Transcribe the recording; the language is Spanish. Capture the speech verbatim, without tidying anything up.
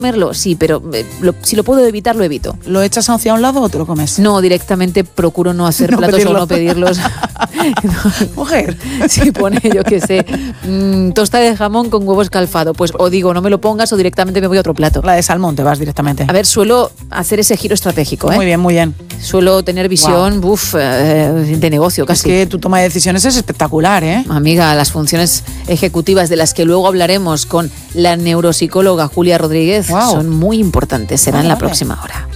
comerlo, sí, pero eh, lo, si lo puedo evitar, lo evito. ¿Lo echas hacia un lado o te lo comes? No, directamente procuro no hacer No platos pedirlo. o no pedirlos. Mujer. Si pone, yo qué sé, mmm, tostada de jamón con huevo escalfado, pues o digo, no me lo pongas o directamente me voy a otro plato. La de salmón te vas directamente. A ver, suelo hacer ese giro estratégico, ¿eh? Muy bien, muy bien. Suelo tener visión, wow. uf, eh, de negocio casi. Es que tu toma de decisiones es espectacular, ¿eh? Amiga, las funciones ejecutivas de las que luego hablaremos con la neuropsicóloga Julia Rodríguez wow. son muy importantes. Será vale, en la vale. próxima hora.